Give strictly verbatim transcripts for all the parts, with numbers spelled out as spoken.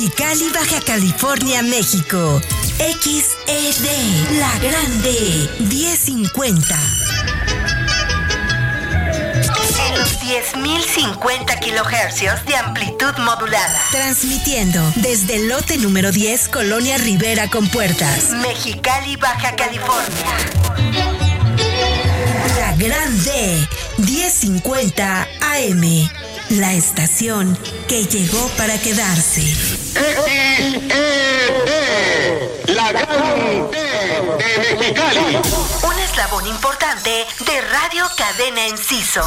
Mexicali, Baja California, México. X E D, La Grande, diez cincuenta. En los diez mil cincuenta kilohercios de amplitud modulada. Transmitiendo desde el lote número diez, Colonia Rivera con Puertas. Mexicali, Baja California. La Grande, diez cincuenta A M. La estación que llegó para quedarse. X E D, La Grande de Mexicali. Un eslabón importante de Radio Cadena Enciso.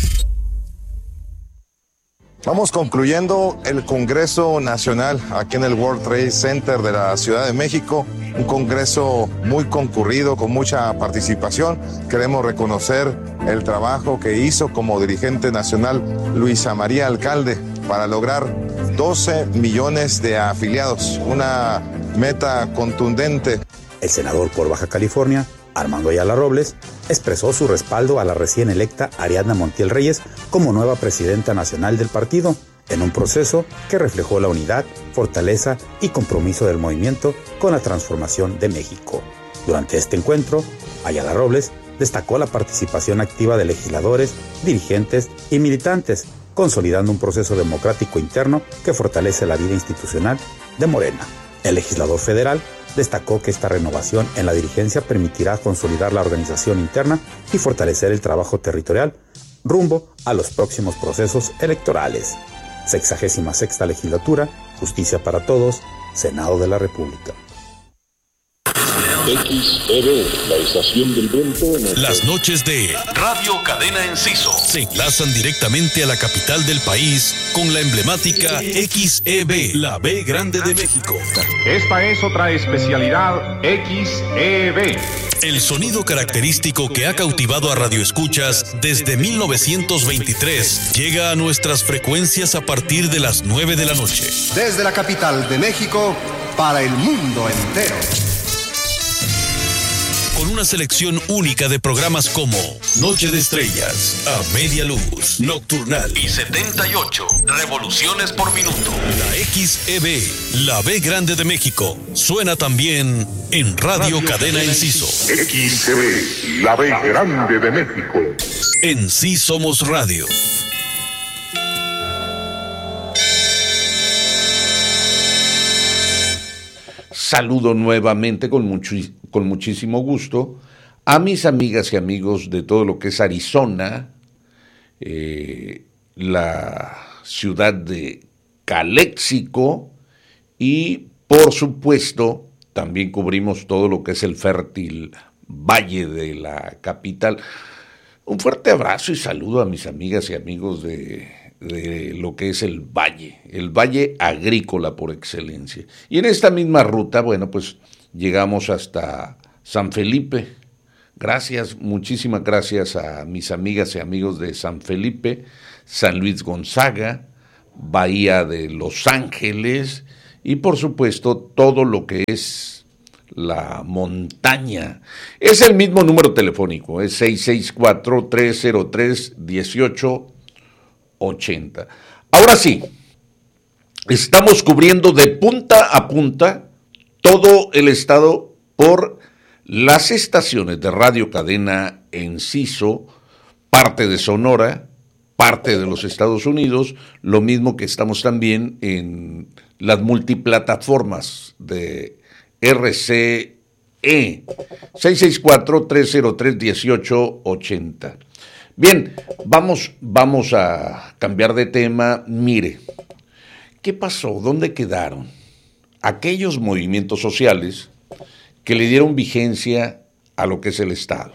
Vamos concluyendo el Congreso Nacional aquí en el World Trade Center de la Ciudad de México. Un congreso muy concurrido, con mucha participación. Queremos reconocer el trabajo que hizo como dirigente nacional Luisa María Alcalde para lograr doce millones de afiliados. Una meta contundente. El senador por Baja California, Armando Ayala Robles, expresó su respaldo a la recién electa Ariadna Montiel Reyes como nueva presidenta nacional del partido, en un proceso que reflejó la unidad, fortaleza y compromiso del movimiento con la transformación de México. Durante este encuentro, Ayala Robles destacó la participación activa de legisladores, dirigentes y militantes, consolidando un proceso democrático interno que fortalece la vida institucional de Morena. El legislador federal destacó que esta renovación en la dirigencia permitirá consolidar la organización interna y fortalecer el trabajo territorial rumbo a los próximos procesos electorales. Sexagésima sexta legislatura, Justicia para Todos, Senado de la República. X E D, la estación del viento. Las noches de Radio Cadena Enciso se enlazan directamente a la capital del país con la emblemática X E B, la B Grande de México. Esta es otra especialidad X E B. El sonido característico que ha cautivado a radioescuchas desde mil novecientos veintitrés llega a nuestras frecuencias a partir de las nueve de la noche. Desde la capital de México para el mundo entero. Con una selección única de programas como Noche de Estrellas, A Media Luz, Nocturnal y setenta y ocho Revoluciones por Minuto. La X E B, la B Grande de México, suena también en Radio, Radio Cadena Enciso. X E B, la B Grande de México. En Sí Somos Radio. Saludo nuevamente con, mucho, con muchísimo gusto a mis amigas y amigos de todo lo que es Arizona, eh, la ciudad de Calexico y, por supuesto, también cubrimos todo lo que es el fértil valle de la capital. Un fuerte abrazo y saludo a mis amigas y amigos de... de lo que es el valle, el valle agrícola por excelencia. Y en esta misma ruta, bueno, pues llegamos hasta San Felipe. Gracias, muchísimas gracias a mis amigas y amigos de San Felipe, San Luis Gonzaga, Bahía de Los Ángeles y por supuesto todo lo que es la montaña. Es el mismo número telefónico, es seis seis cuatro, tres cero tres, uno ocho ochenta. Ahora sí, estamos cubriendo de punta a punta todo el estado por las estaciones de Radio Cadena Enciso, parte de Sonora, parte de los Estados Unidos, lo mismo que estamos también en las multiplataformas de R C E, seis seis cuatro, tres cero tres, uno ocho ochenta. Bien, vamos, vamos a cambiar de tema. Mire, ¿qué pasó? ¿Dónde quedaron aquellos movimientos sociales que le dieron vigencia a lo que es el Estado?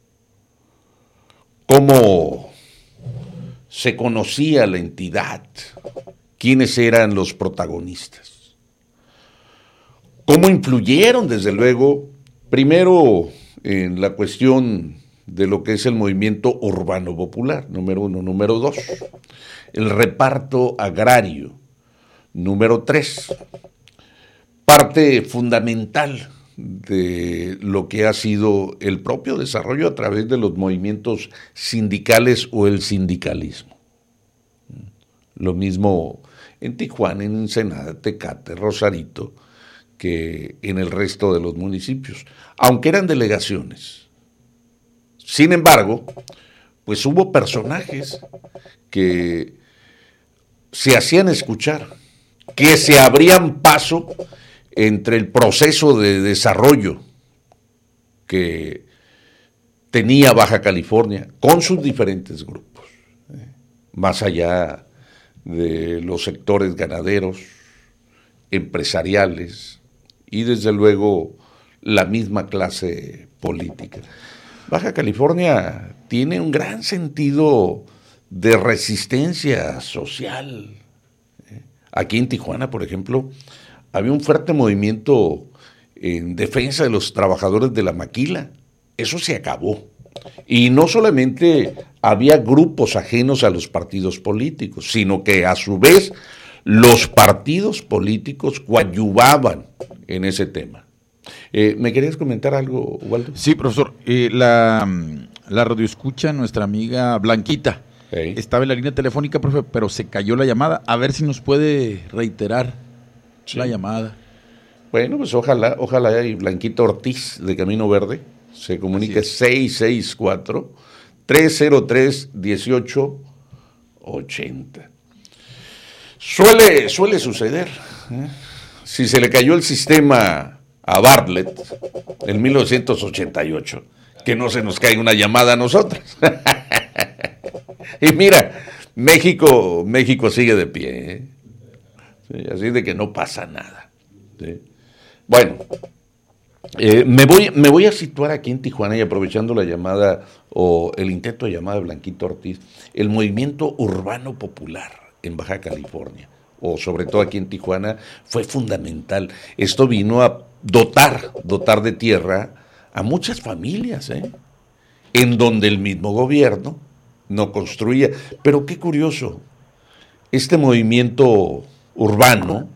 ¿Cómo se conocía la entidad? ¿Quiénes eran los protagonistas? ¿Cómo influyeron, desde luego, primero en la cuestión de lo que es el movimiento urbano popular, número uno? Número dos, el reparto agrario. Número tres, parte fundamental de lo que ha sido el propio desarrollo a través de los movimientos sindicales o el sindicalismo. Lo mismo en Tijuana, en Ensenada, Tecate, Rosarito, que en el resto de los municipios, aunque eran delegaciones. Sin embargo, pues hubo personajes que se hacían escuchar, que se abrían paso entre el proceso de desarrollo que tenía Baja California con sus diferentes grupos, eh, más allá de los sectores ganaderos, empresariales y desde luego la misma clase política. Baja California tiene un gran sentido de resistencia social. Aquí en Tijuana, por ejemplo, había un fuerte movimiento en defensa de los trabajadores de la maquila. Eso se acabó. Y no solamente había grupos ajenos a los partidos políticos, sino que a su vez los partidos políticos coadyuvaban en ese tema. Eh, ¿Me querías comentar algo, Waldo? Sí, profesor. Eh, la, la radioescucha, nuestra amiga Blanquita, hey. Estaba en la línea telefónica, profe, pero se cayó la llamada. A ver si nos puede reiterar sí. la llamada. Bueno, pues ojalá, ojalá y Blanquita Ortiz de Camino Verde se comunique seis seis cuatro, tres cero tres, uno ocho ocho cero. Suele, suele suceder. ¿eh? Si se le cayó el sistema a Bartlett en mil novecientos ochenta y ocho, que no se nos caiga una llamada a nosotros. Y mira, México, México sigue de pie, ¿eh? Sí, así de que no pasa nada. ¿sí? Bueno, eh, me voy, me voy a situar aquí en Tijuana y aprovechando la llamada o el intento de llamada de Blanquita Ortiz, el movimiento urbano popular en Baja California, o sobre todo aquí en Tijuana, fue fundamental. Esto vino a dotar, dotar de tierra a muchas familias, ¿eh? en donde el mismo gobierno no construía. Pero qué curioso, este movimiento urbano,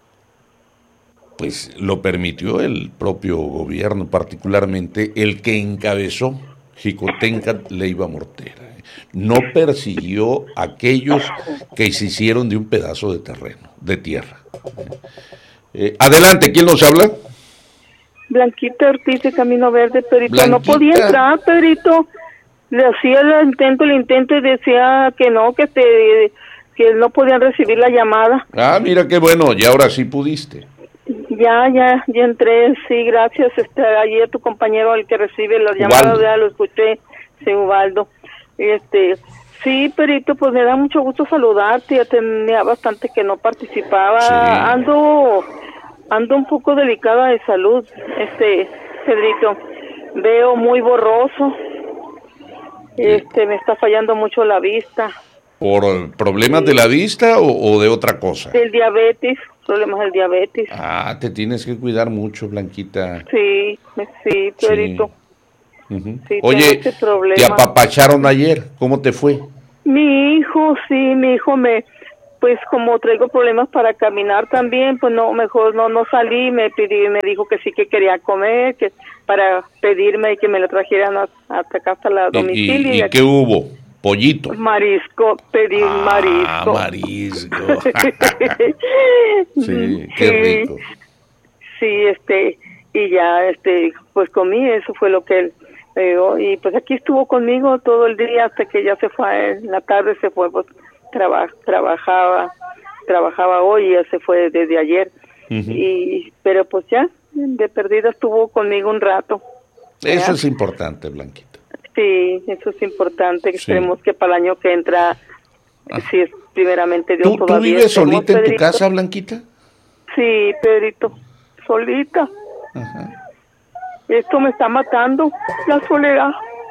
pues lo permitió el propio gobierno, particularmente el que encabezó Jicotencat Leiva Mortera. No persiguió a aquellos que se hicieron de un pedazo de terreno, de tierra. Eh, adelante, ¿quién nos habla? Blanquita Ortiz de Camino Verde, Pedrito. Blanquita. No podía entrar, Pedrito. Le hacía el intento, el intento y decía que no, que te, que no podían recibir la llamada. Ah, mira qué bueno, y ahora sí pudiste. Ya, ya, ya entré, sí, gracias. Este, ayer tu compañero, el que recibe las llamadas, ya lo escuché, sí, Ubaldo. Este, sí, Perito, pues me da mucho gusto saludarte, ya tenía bastante que no participaba. Sí. Ando, ando un poco delicada de salud, este, Pedrito. Veo muy borroso. Este, me está fallando mucho la vista. ¿Por problemas sí. de la vista o, o de otra cosa? Del diabetes, problemas del diabetes. Ah, te tienes que cuidar mucho, Blanquita. Sí, sí, Pedrito. Sí. Uh-huh. Sí, oye, te apapacharon ayer, ¿cómo te fue? Mi hijo, sí, mi hijo me, pues como traigo problemas para caminar también, pues no, mejor no no salí, me pidió, me dijo que sí que quería comer, que para pedirme que me lo trajeran hasta acá hasta la domicilio. ¿Y, y, y qué hubo? ¿Pollito? Marisco, pedí ah, marisco. marisco. Sí, qué rico. Sí, este, y ya, este, pues comí, eso fue lo que él... y pues aquí estuvo conmigo todo el día hasta que ya se fue, en la tarde se fue, pues traba, trabajaba, trabajaba hoy y ya se fue desde ayer. Uh-huh. Y pero pues ya, de perdida estuvo conmigo un rato. Eso ¿ya? Es importante, Blanquita. Sí, eso es importante, sí. Esperemos que para el año que entra, ah. si es primeramente Dios. ¿Tú, ¿tú vives solita en tu casa, Blanquita? Sí, Pedrito, solita. Ajá. Esto me está matando, la soledad.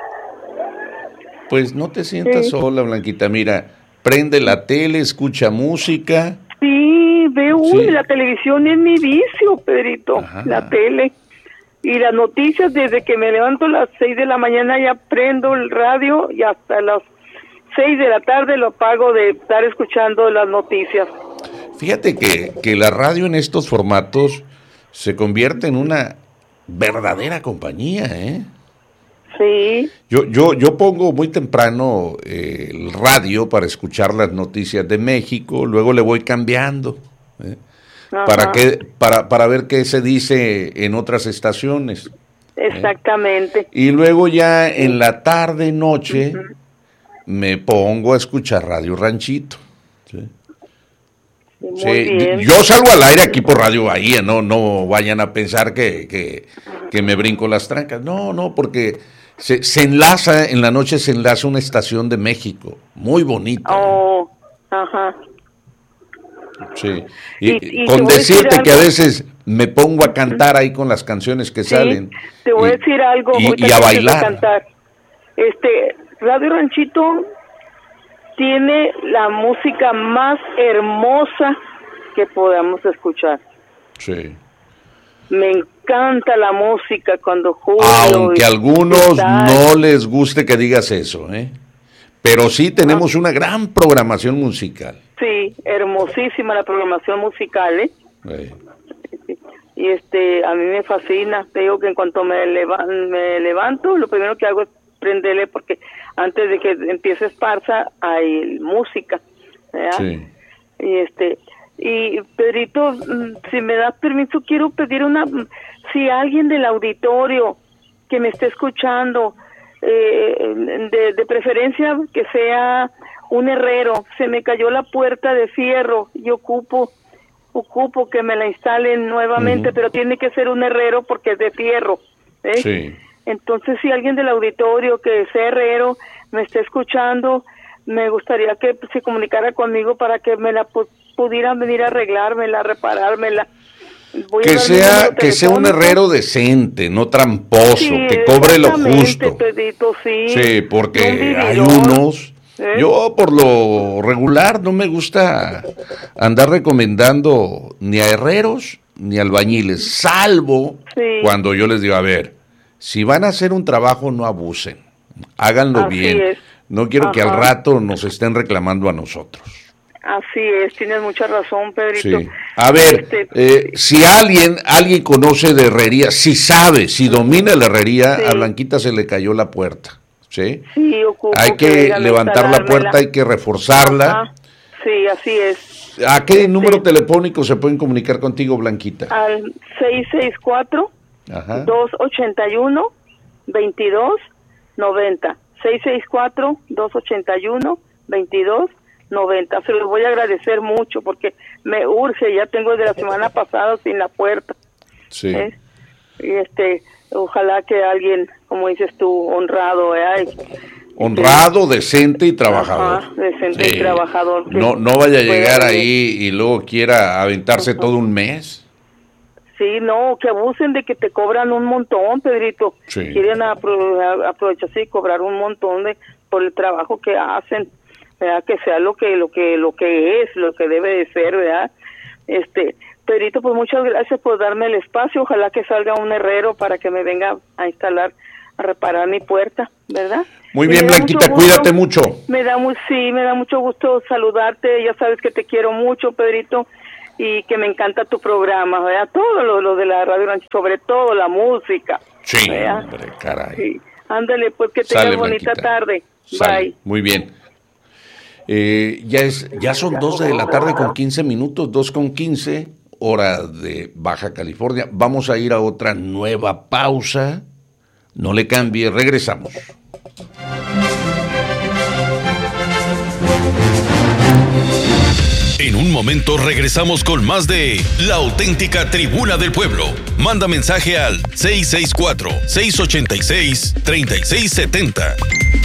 Pues no te sientas sí. sola, Blanquita. Mira, prende la tele, escucha música. Sí, veo sí. Uy, la televisión es mi vicio, Pedrito. Ajá. La tele. Y las noticias, desde que me levanto a las seis de la mañana ya prendo el radio y hasta las seis de la tarde lo apago de estar escuchando las noticias. Fíjate que, que la radio en estos formatos se convierte en una... verdadera compañía, ¿eh? Sí. Yo, yo, yo pongo muy temprano eh, el radio para escuchar las noticias de México, luego le voy cambiando, ¿eh? para que, para, para ver qué se dice en otras estaciones. Exactamente. ¿eh? Y luego ya en la tarde, noche, uh-huh. me pongo a escuchar Radio Ranchito. ¿sí? Muy sí, bien. Yo salgo al aire aquí por Radio Bahía, no, no vayan a pensar que, que, que me brinco las trancas. No, no, porque se, se enlaza, en la noche se enlaza una estación de México, muy bonita. Oh, ajá. Sí, y, y, y con decirte que a veces me pongo a cantar ahí con las canciones que sí, salen. Te voy y, a decir algo. Y, y a bailar. Cantar. Este, Radio Ranchito tiene la música más hermosa que podamos escuchar. Sí. Me encanta la música cuando Julio... Aunque a algunos no les guste que digas eso, ¿eh? Pero sí tenemos una gran programación musical. Sí, hermosísima la programación musical, ¿eh? Sí. Y este, a mí me fascina. Te digo que en cuanto me, leva- me levanto, lo primero que hago es prenderle, porque antes de que empiece Esparza hay música, ¿verdad? Sí. Y este... Y Pedrito, si me das permiso, quiero pedir una, si alguien del auditorio que me esté escuchando, eh, de, de preferencia que sea un herrero, se me cayó la puerta de fierro y ocupo, ocupo que me la instalen nuevamente, uh-huh. pero tiene que ser un herrero porque es de fierro, ¿eh? Sí. Entonces, si alguien del auditorio que sea herrero me esté escuchando, me gustaría que se comunicara conmigo para que me la pu- pudieran venir a arreglármela, a reparármela. Voy que sea que sea un herrero decente, no tramposo, sí, que cobre lo justo. Pedrito, sí. sí, porque hay unos... ¿Eh? Yo por lo regular no me gusta andar recomendando ni a herreros ni a albañiles, salvo sí. cuando yo les digo, a ver, si van a hacer un trabajo no abusen, háganlo Así bien. Es. No quiero Ajá. que al rato nos estén reclamando a nosotros. Así es, tienes mucha razón, Pedrito. Sí. A ver, este, eh, si alguien alguien conoce de herrería, si sabe, si domina la herrería, sí. a Blanquita se le cayó la puerta, ¿sí? Sí, ocupo hay que, que levantar la puerta, hay que reforzarla. Ajá. Sí, así es. ¿A qué este, número telefónico se pueden comunicar contigo, Blanquita? Al seis seis cuatro, dos ocho uno, dos dos nueve cero. seis seis cuatro, dos ocho uno, dos dos noventa. Se los voy a agradecer mucho porque me urge, ya tengo desde la semana pasada sin la puerta. Sí. ¿Eh? Y este, ojalá que alguien, como dices tú, honrado, ¿eh? honrado, este, decente y trabajador. Ajá, decente sí. y trabajador. No, no vaya a llegar ahí y luego quiera aventarse ajá. todo un mes. Sí, no, que abusen de que te cobran un montón, Pedrito. Sí. Quieren apro- aprovecharse y cobrar un montón de por el trabajo que hacen, ¿verdad? Que sea lo que lo que lo que es, lo que debe de ser, ¿verdad? Este, Pedrito, pues muchas gracias por darme el espacio. Ojalá que salga un herrero para que me venga a instalar, a reparar mi puerta, ¿verdad? Muy bien, Blanquita, cuídate mucho. Me da muy, sí, me da mucho gusto saludarte. Ya sabes que te quiero mucho, Pedrito, y que me encanta tu programa, ¿verdad? Todo lo, lo de la radio, sobre todo la música. Sí, ¿verdad? hombre, caray. Sí. Ándale, pues que tengas Sale, bonita Blanquita. tarde. Sale. Bye. Muy bien. Eh, ya es, ya son dos de la tarde con quince minutos, dos con quince, hora de Baja California. Vamos a ir a otra nueva pausa. No le cambie, regresamos. En un momento regresamos con más de La Auténtica Tribuna del Pueblo. Manda mensaje al seis seis cuatro, seis ocho seis, tres seis siete cero.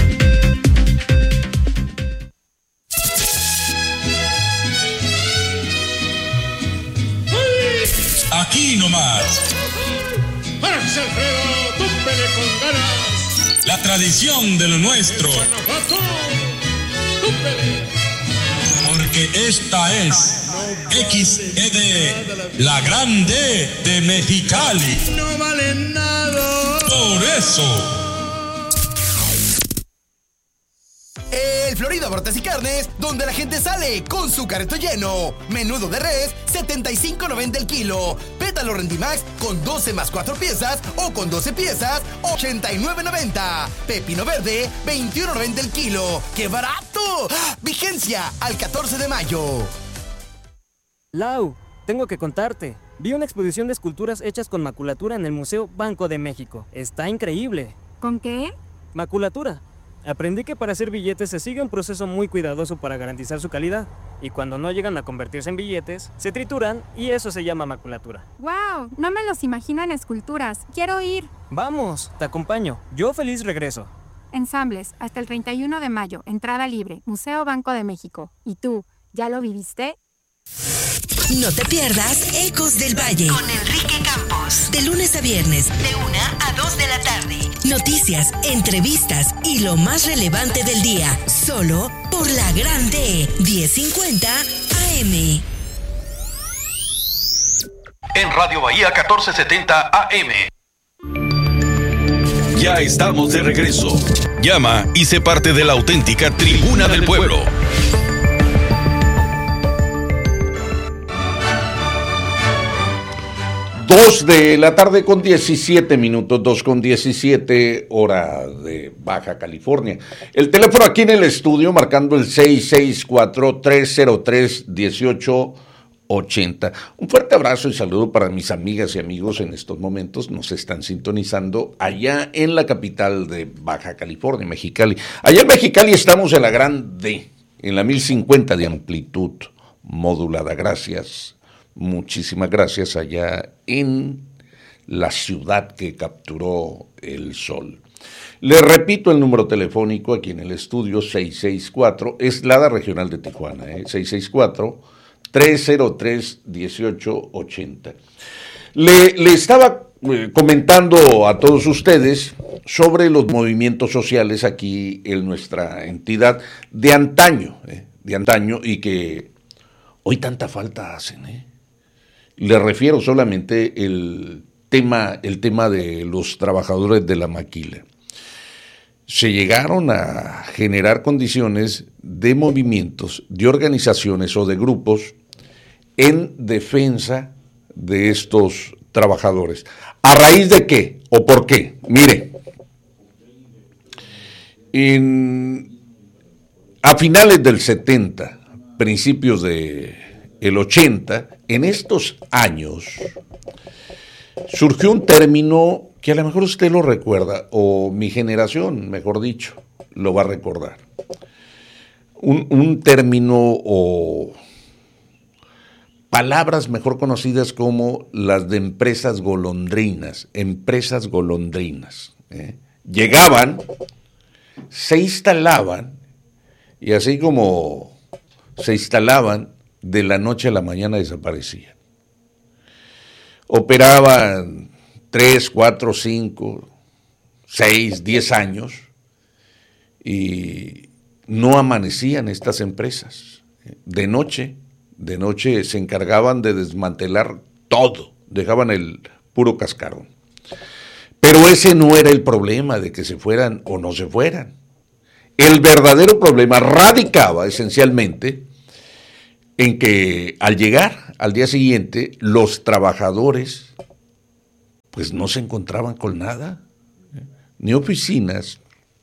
Aquí nomás. ¡Párase, Alfredo! ¡Túpele con ganas! La tradición de lo nuestro. ¡Guanajuato! ¡Túpele! Porque esta es X E D, la grande de Mexicali. ¡No vale nada! Por eso. El Florido abarrotes y carnes, donde la gente sale con su carrito lleno. Menudo de res, setenta y cinco noventa el kilo. Pétalo Rendimax con doce más cuatro piezas o con doce piezas, ochenta y nueve noventa. Pepino verde, veintiuno noventa el kilo. ¡Qué barato! Vigencia al catorce de mayo. Lau, tengo que contarte. Vi una exposición de esculturas hechas con maculatura en el Museo Banco de México. Está increíble. ¿Con qué? Maculatura. Aprendí que para hacer billetes se sigue un proceso muy cuidadoso para garantizar su calidad. Y cuando no llegan a convertirse en billetes, se trituran y eso se llama maculatura. ¡Wow! No me los imagino en esculturas. Quiero ir. Vamos, te acompaño. Yo feliz regreso. Ensambles, hasta el treinta y uno de mayo. Entrada libre. Museo Banco de México. ¿Y tú, ya lo viviste? No te pierdas Ecos del Valle con Enrique Campos. De lunes a viernes, de una a dos de la tarde. Noticias, entrevistas y lo más relevante del día. Solo por la Grande diez cincuenta A M. En Radio Bahía catorce setenta A M. Ya estamos de regreso. Llama y sé parte de la auténtica Tribuna del Pueblo. Dos de la tarde con diecisiete minutos, dos con diecisiete, hora de Baja California. El teléfono aquí en el estudio marcando el seis seis cuatro, tres cero tres, uno ocho ocho cero. Un fuerte abrazo y saludo para mis amigas y amigos en estos momentos. Nos están sintonizando allá en la capital de Baja California, Mexicali. Allá en Mexicali estamos en la Gran D, en la mil cincuenta de amplitud modulada. Gracias. Muchísimas gracias allá en la ciudad que capturó el sol. Le repito el número telefónico aquí en el estudio seis seis cuatro, es la regional de Tijuana, ¿eh? seis seis cuatro, tres cero tres, uno ocho ocho cero. Le, le estaba eh, comentando a todos ustedes sobre los movimientos sociales aquí en nuestra entidad de antaño, ¿eh? de antaño y que hoy tanta falta hacen, ¿eh? Le refiero solamente el tema, el tema de los trabajadores de la maquila. Se llegaron a generar condiciones de movimientos, de organizaciones o de grupos en defensa de estos trabajadores. ¿A raíz de qué o por qué? Mire, en, a finales del setenta, principios de el ochenta, en estos años surgió un término que a lo mejor usted lo recuerda, o mi generación, mejor dicho, lo va a recordar. Un, un término o palabras mejor conocidas como las de empresas golondrinas, empresas golondrinas. ¿eh? Llegaban, se instalaban, y así como se instalaban, de la noche a la mañana desaparecían. Operaban tres, cuatro, cinco, seis, diez años y no amanecían estas empresas. De noche, de noche se encargaban de desmantelar todo, dejaban el puro cascarón. Pero ese no era el problema de que se fueran o no se fueran. El verdadero problema radicaba esencialmente en que al llegar al día siguiente, los trabajadores pues no se encontraban con nada, ni oficinas,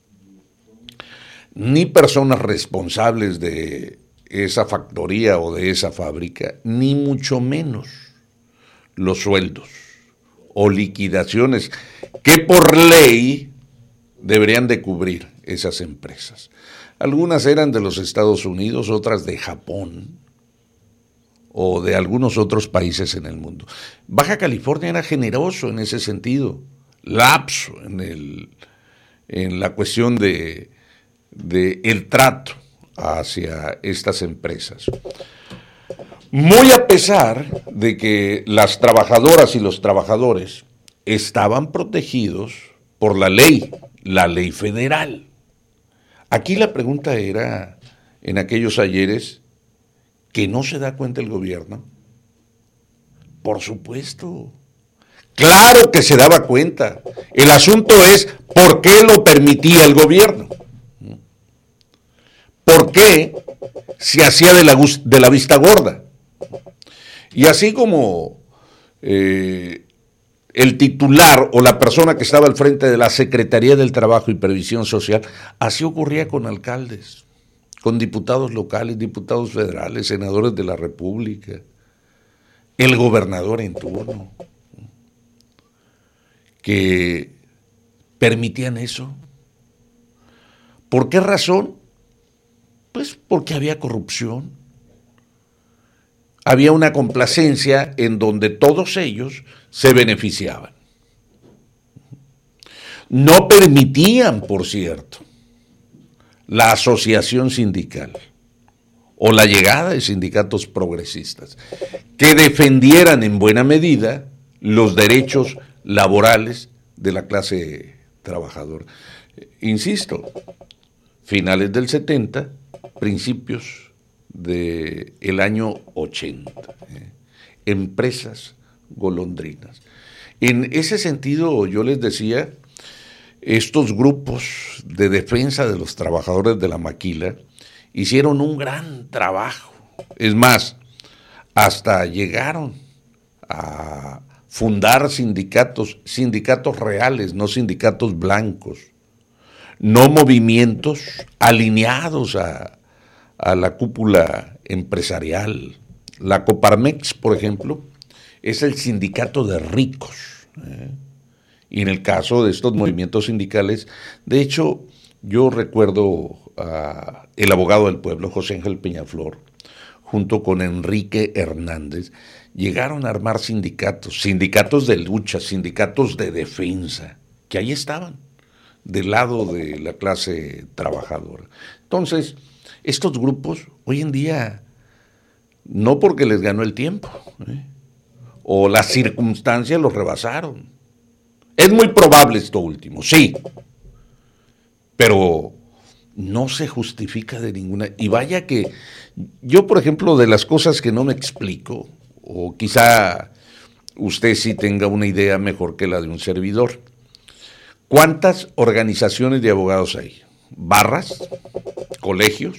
ni personas responsables de esa factoría o de esa fábrica, ni mucho menos los sueldos o liquidaciones que por ley deberían de cubrir esas empresas. Algunas eran de los Estados Unidos, otras de Japón, o de algunos otros países en el mundo. Baja California era generoso en ese sentido, lapso en, el, en la cuestión de, de el trato hacia estas empresas. Muy a pesar de que las trabajadoras y los trabajadores estaban protegidos por la ley, la ley federal. Aquí la pregunta era, en aquellos ayeres, ¿que no se da cuenta el gobierno? Por supuesto. Claro que se daba cuenta. El asunto es, ¿por qué lo permitía el gobierno? por qué se hacía de la, de la vista gorda. Y así como eh, el titular o la persona que estaba al frente de la Secretaría del Trabajo y Previsión Social, así ocurría con alcaldes, con diputados locales, diputados federales, senadores de la República, el gobernador en turno, que permitían eso. ¿Por qué razón? Pues porque había corrupción. Había una complacencia en donde todos ellos se beneficiaban. No permitían, por cierto, la asociación sindical o la llegada de sindicatos progresistas que defendieran en buena medida los derechos laborales de la clase trabajadora. Insisto, finales del setenta, principios del año ochenta, eh, empresas golondrinas. En ese sentido, yo les decía, estos grupos de defensa de los trabajadores de la maquila hicieron un gran trabajo. Es más, hasta llegaron a fundar sindicatos, sindicatos reales, no sindicatos blancos, no movimientos alineados a a la cúpula empresarial. La Coparmex, por ejemplo, es el sindicato de ricos. ¿eh? Y en el caso de estos movimientos sindicales, de hecho, yo recuerdo al abogado del pueblo, José Ángel Peñaflor, junto con Enrique Hernández, llegaron a armar sindicatos, sindicatos de lucha, sindicatos de defensa, que ahí estaban, del lado de la clase trabajadora. Entonces, estos grupos hoy en día, no porque les ganó el tiempo, ¿eh? o las circunstancias los rebasaron. Es muy probable esto último, sí, pero no se justifica de ninguna. Y vaya que yo, por ejemplo, de las cosas que no me explico, o quizá usted sí tenga una idea mejor que la de un servidor, ¿cuántas organizaciones de abogados hay? Barras, colegios,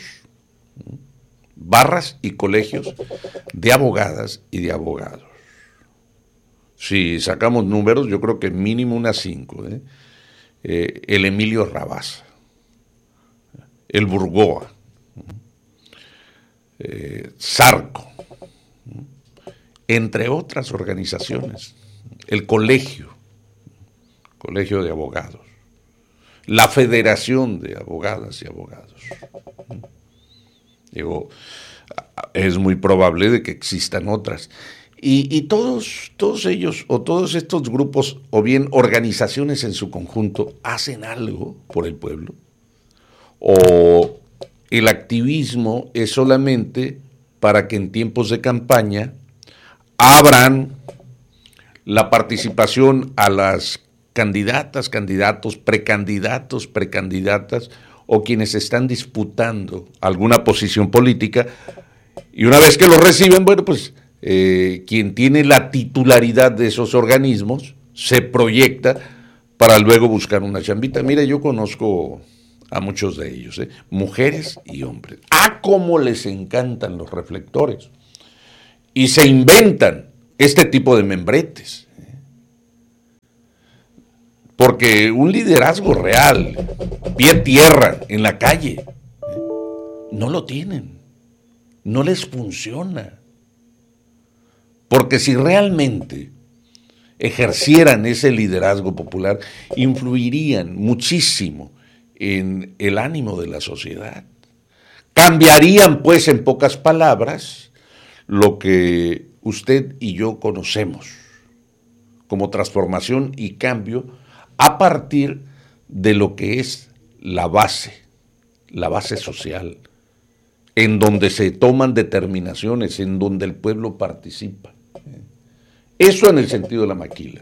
barras y colegios de abogadas y de abogados. Si sacamos números, yo creo que mínimo unas cinco. ¿eh? Eh, el Emilio Rabasa, el Burgoa, eh, Zarco, entre otras organizaciones, el colegio, colegio de abogados, la Federación de Abogadas y Abogados. Digo, es muy probable de que existan otras. Y, y todos, todos ellos, o todos estos grupos, o bien organizaciones en su conjunto, hacen algo por el pueblo. O el activismo es solamente para que en tiempos de campaña abran la participación a las candidatas, candidatos, precandidatos, precandidatas, o quienes están disputando alguna posición política, y una vez que lo reciben, bueno, pues eh, quien tiene la titularidad de esos organismos se proyecta para luego buscar una chambita. Mira, yo conozco a muchos de ellos, ¿eh? mujeres y hombres. ¡Ah, cómo les encantan los reflectores! Y se inventan este tipo de membretes. Porque un liderazgo real, pie tierra, en la calle, no lo tienen, no les funciona. Porque si realmente ejercieran ese liderazgo popular, influirían muchísimo en el ánimo de la sociedad. Cambiarían, pues, en pocas palabras, lo que usted y yo conocemos como transformación y cambio a partir de lo que es la base, la base social, en donde se toman determinaciones, en donde el pueblo participa. Eso en el sentido de la maquila.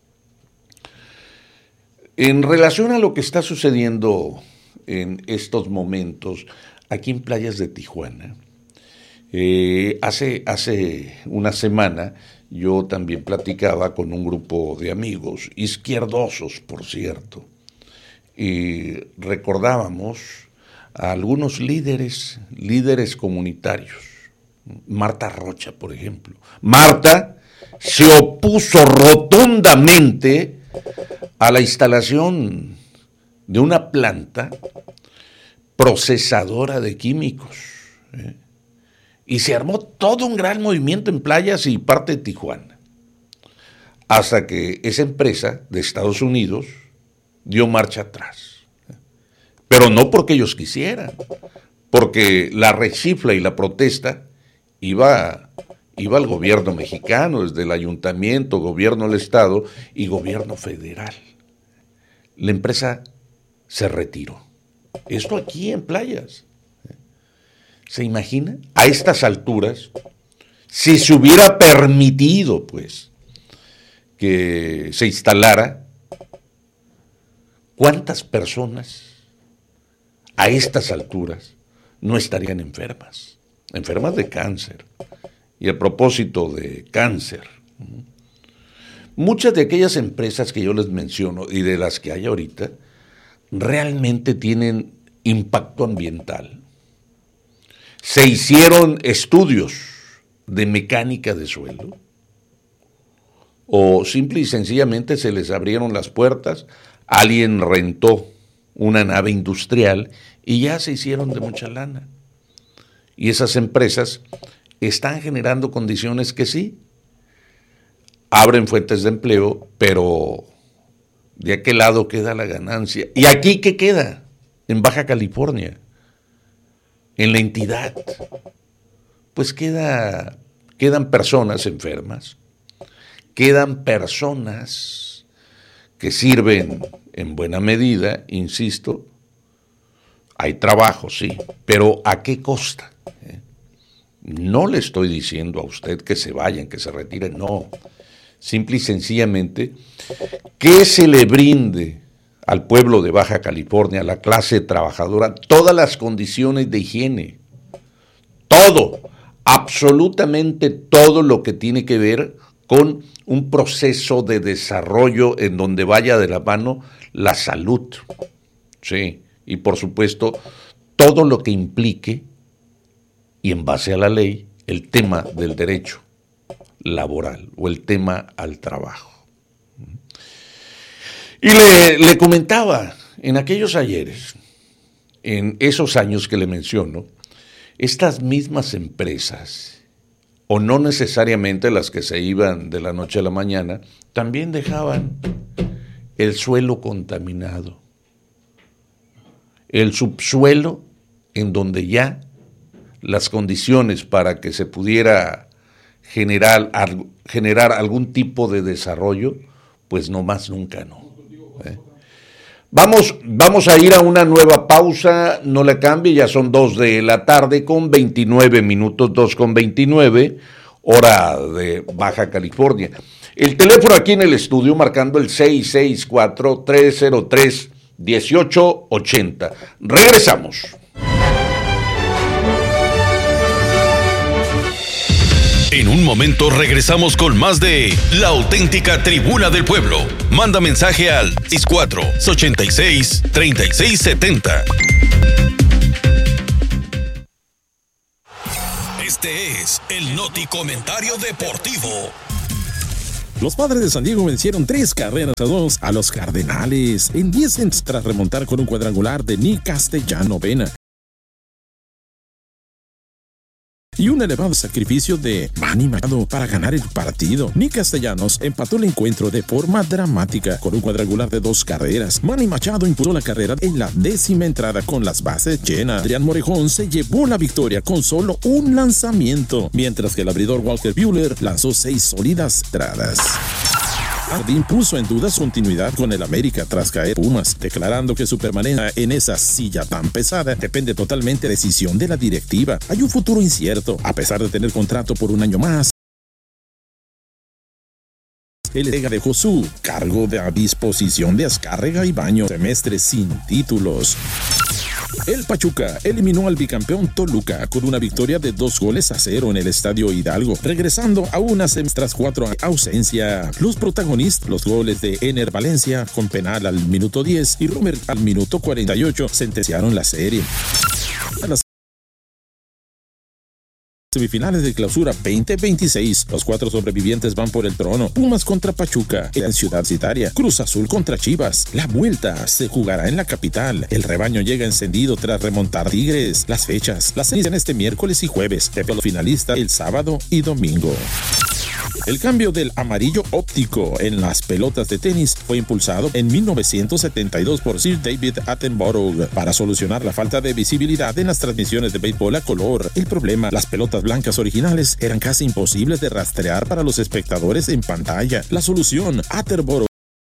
En relación a lo que está sucediendo en estos momentos aquí en playas de Tijuana, eh, hace, hace una semana yo también platicaba con un grupo de amigos, izquierdosos por cierto, y recordábamos a algunos líderes, líderes comunitarios. Marta Rocha, por ejemplo. Marta se opuso rotundamente a la instalación de una planta procesadora de químicos. ¿eh? Y se armó todo un gran movimiento en Playas y parte de Tijuana. Hasta que esa empresa de Estados Unidos dio marcha atrás. Pero no porque ellos quisieran, porque la rechifla y la protesta iba, iba al gobierno mexicano, desde el ayuntamiento, gobierno del estado y gobierno federal. La empresa se retiró. Esto aquí en Playas. ¿Se imagina? A estas alturas, si se hubiera permitido, pues, que se instalara, ¿cuántas personas a estas alturas no estarían enfermas? Enfermas de cáncer. Y a propósito de cáncer, muchas de aquellas empresas que yo les menciono y de las que hay ahorita, realmente tienen impacto ambiental. Se hicieron estudios de mecánica de suelo, o simple y sencillamente se les abrieron las puertas, alguien rentó una nave industrial y ya se hicieron de mucha lana. Y esas empresas están generando condiciones que sí, abren fuentes de empleo, pero ¿de a qué lado queda la ganancia? ¿Y aquí qué queda? En Baja California, en la entidad, pues queda, quedan personas enfermas, quedan personas que sirven en buena medida, insisto, hay trabajo, sí, pero ¿a qué costa? ¿Eh? No le estoy diciendo a usted que se vayan, que se retiren, no. Simple y sencillamente, que se le brinde al pueblo de Baja California, a la clase trabajadora, todas las condiciones de higiene, todo, absolutamente todo lo que tiene que ver con un proceso de desarrollo en donde vaya de la mano la salud, sí, y por supuesto todo lo que implique, y en base a la ley, el tema del derecho laboral o el tema al trabajo. Y le, le comentaba en aquellos ayeres, en esos años que le menciono, estas mismas empresas, o no necesariamente las que se iban de la noche a la mañana, también dejaban el suelo contaminado, el subsuelo en donde ya las condiciones para que se pudiera generar, generar algún tipo de desarrollo, pues no más nunca no. ¿Eh? Vamos, vamos a ir a una nueva pausa, no la cambie, ya son dos de la tarde con veintinueve minutos, dos con veintinueve, hora de Baja California. El teléfono aquí en el estudio marcando el seis seis cuatro, tres cero tres, uno ocho ocho cero. Regresamos. En un momento regresamos con más de La Auténtica Tribuna del Pueblo. Manda mensaje al seis cuatro, ochenta y seis, treinta y seis setenta. Este es el Noti Comentario Deportivo. Los Padres de San Diego vencieron tres carreras a dos a los Cardenales en diez innings tras remontar con un cuadrangular de Nick Castellano Vena y un elevado sacrificio de Manny Machado para ganar el partido. Nick Castellanos empató el encuentro de forma dramática con un cuadrangular de dos carreras. Manny Machado impuso la carrera en la décima entrada con las bases llenas. Adrián Morejón se llevó la victoria con solo un lanzamiento, mientras que el abridor Walker Buehler lanzó seis sólidas entradas. Jardín puso en duda su continuidad con el América tras caer Pumas, declarando que su permanencia en esa silla tan pesada depende totalmente de decisión de la directiva. Hay un futuro incierto, a pesar de tener contrato por un año más. El Ega dejó su cargo de a disposición de Azcárraga y Baño, semestre sin títulos. El Pachuca eliminó al bicampeón Toluca con una victoria de dos goles a cero en el Estadio Hidalgo, regresando a unas tras cuatro ausencia. Los protagonistas, los goles de Ener Valencia con penal al minuto diez y Romer al minuto cuarenta y ocho, sentenciaron la serie. A las semifinales de clausura veinte veintiséis. Los cuatro sobrevivientes van por el trono. Pumas contra Pachuca en Ciudad Citaria. Cruz Azul contra Chivas. La vuelta se jugará en la capital. El rebaño llega encendido tras remontar Tigres. Las fechas las inician este miércoles y jueves. De los finalistas el sábado y domingo. El cambio del amarillo óptico en las pelotas de tenis fue impulsado en mil novecientos setenta y dos por Sir David Attenborough para solucionar la falta de visibilidad en las transmisiones de béisbol a color. El problema, las pelotas blancas originales eran casi imposibles de rastrear para los espectadores en pantalla. La solución, Attenborough,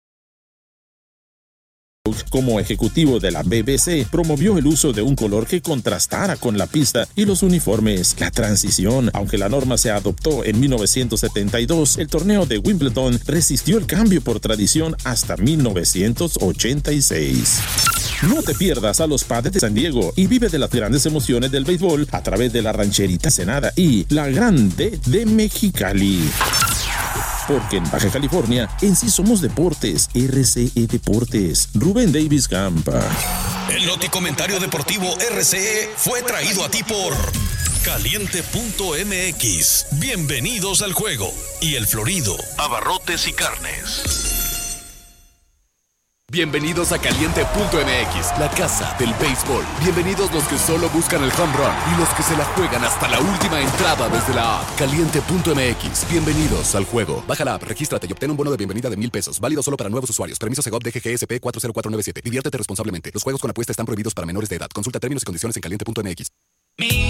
como ejecutivo de la B B C, promovió el uso de un color que contrastara con la pista y los uniformes. La transición, aunque la norma se adoptó en mil novecientos setenta y dos, el torneo de Wimbledon resistió el cambio por tradición hasta mil novecientos ochenta y seis. No te pierdas a los Padres de San Diego y vive de las grandes emociones del béisbol a través de la Rancherita Ensenada y la Grande de Mexicali. Porque en Baja California, en sí somos deportes, R C E Deportes. Rubén Davis Campa. El Noticomentario Deportivo R C E fue traído a ti por Caliente punto M X. Bienvenidos al juego. Y El Florido, abarrotes y carnes. Bienvenidos a Caliente punto M X, la casa del béisbol. Bienvenidos los que solo buscan el home run y los que se la juegan hasta la última entrada desde la app. Caliente punto M X, bienvenidos al juego. Baja la app, regístrate y obtén un bono de bienvenida de mil pesos. Válido solo para nuevos usuarios. Permiso Segov D G G S P cuatro cero cuatro nueve siete. Diviértete responsablemente. Los juegos con apuesta están prohibidos para menores de edad. Consulta términos y condiciones en Caliente punto M X.